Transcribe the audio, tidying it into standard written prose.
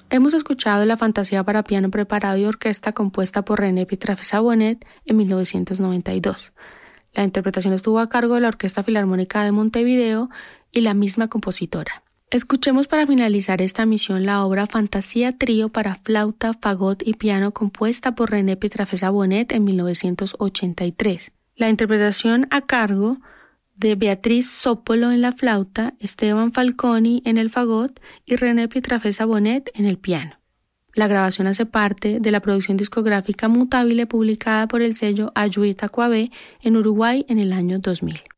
Hemos escuchado la fantasía para piano preparado y orquesta compuesta por René Pietrafesa Bonet en 1992. La interpretación estuvo a cargo de la Orquesta Filarmónica de Montevideo y la misma compositora. Escuchemos para finalizar esta emisión la obra Fantasía Trío para flauta, fagot y piano compuesta por René Pietrafesa Bonet en 1983. La interpretación a cargo de Beatriz Sopolo en la flauta, Esteban Falconi en el fagot y René Pietrafesa Bonet en el piano. La grabación hace parte de la producción discográfica Mutabile publicada por el sello Ayuita Coabé en Uruguay en el año 2000.